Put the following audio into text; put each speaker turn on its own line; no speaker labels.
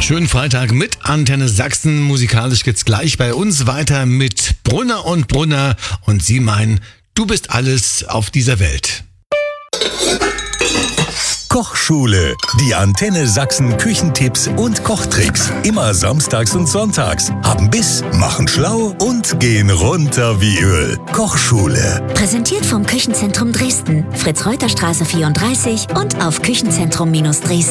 Schönen Freitag mit Antenne Sachsen. Musikalisch geht's gleich bei uns weiter mit Brunner und Brunner. Und sie meinen, du bist alles auf dieser Welt.
Kochschule. Die Antenne Sachsen Küchentipps und Kochtricks. Immer samstags und sonntags. Haben Biss, machen schlau und gehen runter wie Öl. Kochschule.
Präsentiert vom Küchenzentrum Dresden. Fritz-Reuter-Straße 34 und auf Küchenzentrum-Dresden.